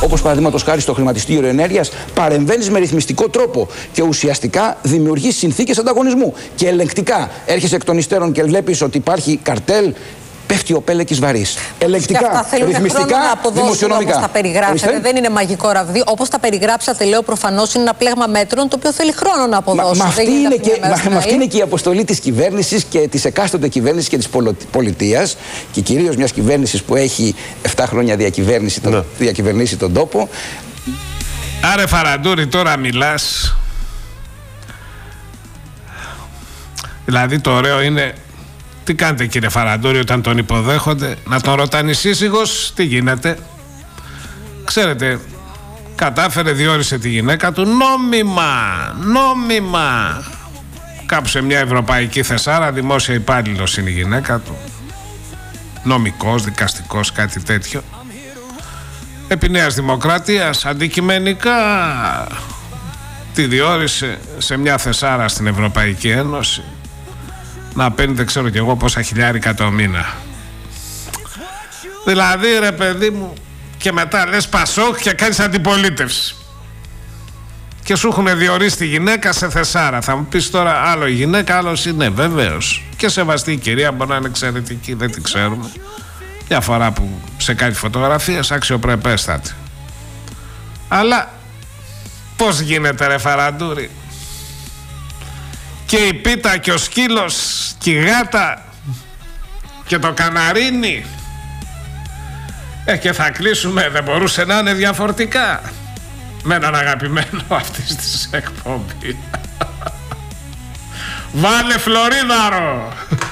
όπως παραδείγματος χάρη στο χρηματιστήριο ενέργειας, παρεμβαίνεις με ρυθμιστικό τρόπο και ουσιαστικά δημιουργείς συνθήκες ανταγωνισμού. Και ελεγκτικά έρχεσαι εκ των υστέρων και βλέπεις ότι υπάρχει καρτέλ. Πέφτει ο πέλεκης βαρύς. Ελεγκτικά, ρυθμιστικά, δημοσιονομικά. Όπως τα περιγράψατε, δεν είναι μαγικό ραβδί. Όπως τα περιγράψατε, λέω, προφανώς είναι ένα πλέγμα μέτρων το οποίο θέλει χρόνο να αποδώσει. Αυτή είναι και η αποστολή της κυβέρνησης και της εκάστοτε κυβέρνησης και της πολιτείας, και κυρίως μιας κυβέρνησης που έχει 7 χρόνια διακυβερνήσει τον τόπο. Άρε Φαραντούρη, τώρα μιλάς. Δηλαδή το ωραίο είναι. Τι κάνετε κύριε Φαραντούρη όταν τον υποδέχονται? Να τον ρωτάνε η σύζυγος τι γίνεται. Ξέρετε, κατάφερε, διόρισε τη γυναίκα του νόμιμα. Κάπου σε μια ευρωπαϊκή θεσάρα, δημόσια υπάλληλος είναι η γυναίκα του. Νομικός, δικαστικός, κάτι τέτοιο. Επί Νέας Δημοκρατίας, αντικειμενικά τη διόρισε σε μια θεσάρα στην Ευρωπαϊκή Ένωση. Να παίρνει δεν ξέρω κι εγώ πόσα χιλιάρικα το μήνα. Δηλαδή ρε παιδί μου, και μετά λες Πασόκ και κάνεις αντιπολίτευση. Και σου έχουν διορίσει τη γυναίκα σε θεσάρα. Θα μου πεις τώρα άλλο η γυναίκα, άλλος είναι, βεβαίως. Και σεβαστή η κυρία, μπορεί να είναι εξαιρετική, δεν την ξέρουμε. Μια φορά που σε κάνει φωτογραφίες, αξιοπρεπέστατη. Αλλά πώς γίνεται ρε Φαραντούρη? Και η πίτα και ο σκύλος και η γάτα και το καναρίνι. Και θα κλείσουμε, δεν μπορούσε να είναι διαφορετικά, με έναν αγαπημένο αυτής της εκπομπής. Βάλε Φλωρίδαρο.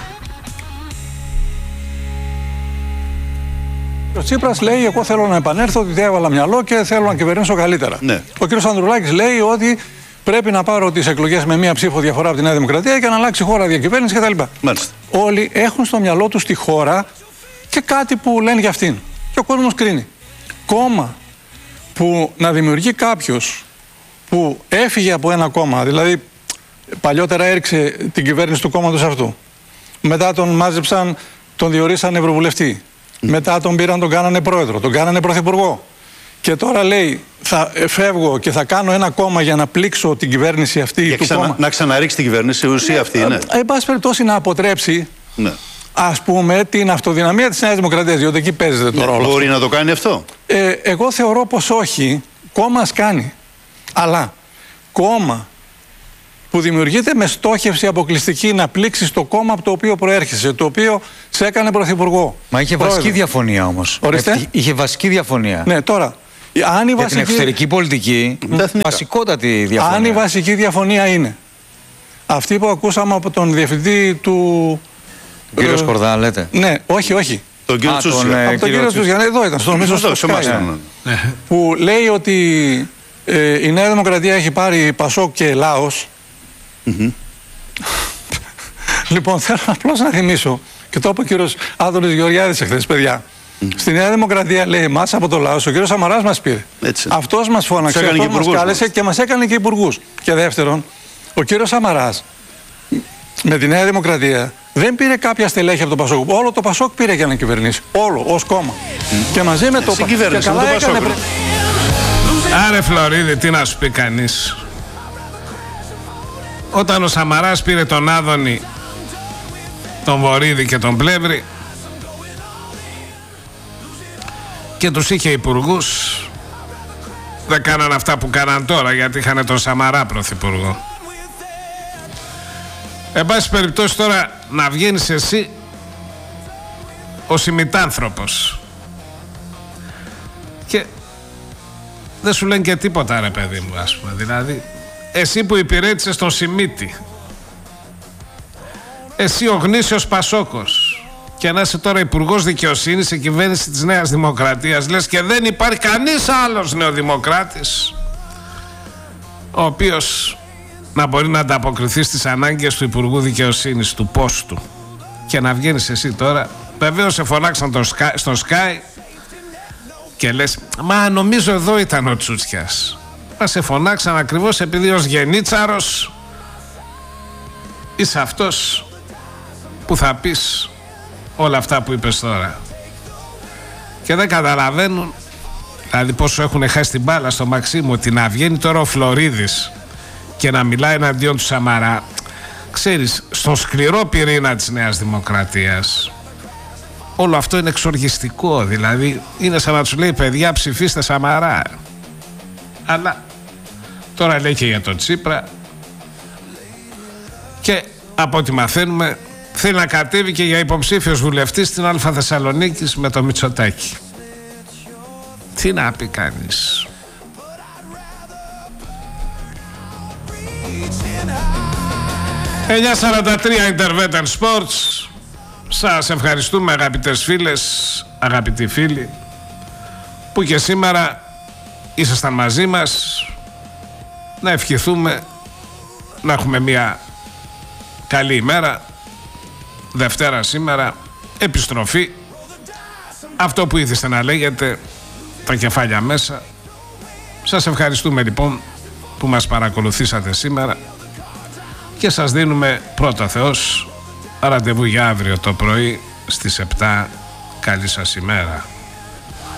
Ο Τσίπρας λέει: εγώ θέλω να επανέλθω, ότι έβαλα μυαλό και θέλω να κυβερνήσω καλύτερα. Ναι. Ο κ. Ανδρουλάκης λέει ότι πρέπει να πάρω τις εκλογές με μία ψήφο διαφορά από τη Νέα Δημοκρατία και να αλλάξει χώρα διακυβέρνηση κτλ. Όλοι έχουν στο μυαλό τους τη χώρα και κάτι που λένε για αυτήν. Και ο κόσμος κρίνει. Κόμμα που να δημιουργεί κάποιος που έφυγε από ένα κόμμα, δηλαδή παλιότερα έριξε την κυβέρνηση του κόμματος αυτού, μετά τον μάζεψαν, τον διορίσαν ευρωβουλευτή, μετά τον πήραν, τον κάνανε πρόεδρο, τον κάνανε πρωθυπουργό. Και τώρα λέει, θα φεύγω και θα κάνω ένα κόμμα για να πλήξω την κυβέρνηση αυτή. Να ξαναρίξει την κυβέρνηση, η ουσία αυτή είναι. Εν πάση περιπτώσει να αποτρέψει, ας πούμε, την αυτοδυναμία της Νέας Δημοκρατίας, διότι εκεί παίζεται το ρόλο. Μπορεί να το κάνει αυτό? Εγώ θεωρώ πως όχι. Κόμμα κάνει. Αλλά κόμμα που δημιουργείται με στόχευση αποκλειστική να πλήξει το κόμμα από το οποίο προέρχεσαι, το οποίο σε έκανε πρωθυπουργό. Μα είχε βασική διαφωνία όμως. Ορίστε. Είχε βασική διαφωνία. Ναι, τώρα. Αν η για την εξωτερική πολιτική, βασικότατη διαφωνία. Αν η βασική διαφωνία είναι αυτή που ακούσαμε από τον διευθυντή του. Κύριο Σκορδά, λέτε. Ναι, όχι. Τον κύριο Τσούσια. Από τον κύριο Τσούσια. Εδώ ήταν, στο νομίζω στο Sky. Που λέει ότι η Νέα Δημοκρατία έχει πάρει Πασόκ και Λάος. Λοιπόν, θέλω απλώς να θυμίσω, και το είπε ο κύριος Άδωνης Γεωργιάδης εχθές, παιδιά. Στη Νέα Δημοκρατία, λέει, εμάς από το Λάος, ο κύριος Σαμαράς μας πήρε. Αυτός μας φώναξε, αυτός μας κάλεσε και μας έκανε και υπουργούς. Και δεύτερον, ο κύριος Σαμαράς με τη Νέα Δημοκρατία δεν πήρε κάποια στελέχη από το Πασόκ. Όλο το Πασόκ πήρε για να κυβερνήσει. Όλο, ως κόμμα. Και μαζί με το Πασόκ. Άρε Φλωρίδη, τι να σου πει κανείς? Όταν ο Σαμαράς πήρε τον Άδωνη, τον Βορίδη και τον Πλεύρη και τους είχε υπουργούς, δεν κάναν αυτά που κάναν τώρα, γιατί είχαν τον Σαμαρά πρωθυπουργό. Εν πάση περιπτώσει, τώρα να βγαίνεις εσύ ως ημιτάνθρωπος και δεν σου λένε και τίποτα, ρε παιδί μου, ας πούμε. Δηλαδή, εσύ που υπηρέτησες τον Σιμίτη, εσύ ο γνήσιος Πασόκος, και να είσαι τώρα υπουργός δικαιοσύνης σε κυβέρνηση της Νέας Δημοκρατίας, λες και δεν υπάρχει κανείς άλλος νεοδημοκράτης ο οποίος να μπορεί να ανταποκριθεί στις ανάγκες του Υπουργού Δικαιοσύνης, του πόστου, και να βγαίνεις εσύ τώρα. Βεβαίως σε φωνάξαν στο Sky και λες, μα νομίζω εδώ ήταν ο Τσούτσιας. Μα σε φωνάξαν ακριβώς επειδή ως γενίτσαρος είσαι αυτός που θα πεις όλα αυτά που είπες τώρα. Και δεν καταλαβαίνουν Δηλαδή πόσο έχουν χάσει την μπάλα στο Μαξίμου, ότι να βγαίνει τώρα ο Φλωρίδης και να μιλάει εναντίον του Σαμαρά. Ξέρεις, στον σκληρό πυρήνα της Νέας Δημοκρατίας όλο αυτό είναι εξοργιστικό. Δηλαδή είναι σαν να τους λέει, παιδιά, ψηφίστε Σαμαρά. Αλλά τώρα λέει και για τον Τσίπρα και από ό,τι μαθαίνουμε θέλει να κατέβει και για υποψήφιος βουλευτής στην Α Θεσσαλονίκης με το Μητσοτάκη. Τι να πει κανείς. «9.43 Intervention Sports». Σας ευχαριστούμε, αγαπητές φίλες, αγαπητοί φίλοι, που και σήμερα ήσασταν μαζί μας. Να ευχηθούμε να έχουμε μια καλή ημέρα. Δευτέρα σήμερα, επιστροφή. Αυτό που ήθεστε να λέγεται, τα κεφάλια μέσα. Σας ευχαριστούμε λοιπόν που μας παρακολουθήσατε σήμερα και σας δίνουμε πρώτα Θεός ραντεβού για αύριο το πρωί στις 7. Καλή σας ημέρα.